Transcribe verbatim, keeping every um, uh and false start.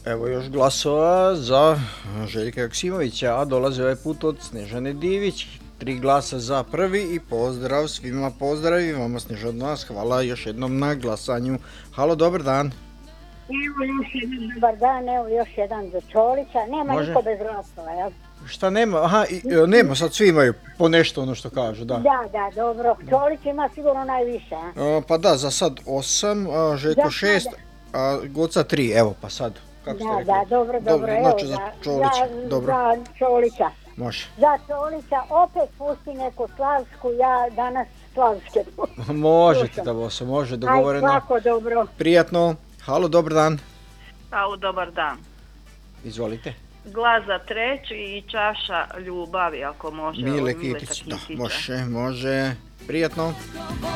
Evo još glasova za Željka Joksimovića, a dolazi ovaj put od Snežane Divić. Tri glasa za prvi i pozdrav svima, pozdrav i vama Sneža od nas. Hvala još jednom na glasanju. Halo, dobar dan. Evo još jedan dobar dan, evo još jedan za Čolića. Nema Može. niko bez glasova, jel? Šta nema? Aha, i, e, nema, sad svi imaju po nešto ono što kažu, da. Da, da, dobro. Čolić ima sigurno najviše, a? E, pa da, za sad osam, a Željko Za šest, sad. a Goca tri, evo pa sad. Kako ste Da, rekli? da, dobro, dobro, evo znači za Čolića, za, dobro, za Čolića. može. Za Čolića opet pusti neku slavsku, ja danas slavske. Možete da vas, može, Aj, dogovoreno. svako dobro. Prijatno. Halo, dobar dan. Au, dobar dan. Izvolite. Glas za treću i čaša ljubavi, ako može. Mile od Mileta Kitić, da, Kitića. može, može. Prijatno.